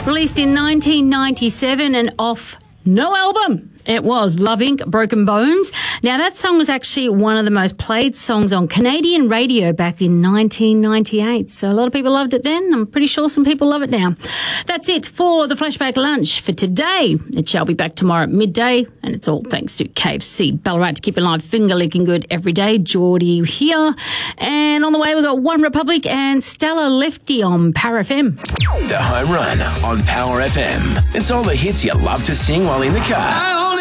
Released in 1997 and off no album. It was Love Inc., Broken Bones. Now, that song was actually one of the most played songs on Canadian radio back in 1998. So a lot of people loved it then. I'm pretty sure some people love it now. That's it for the Flashback Lunch for today. It shall be back tomorrow at midday, and it's all thanks to KFC Ballarat to keep your life finger licking good every day. Geordie here. And on the way, we've got One Republic and Stella Lefty on Power FM. The Home Run on Power FM. It's all the hits you love to sing while in the car.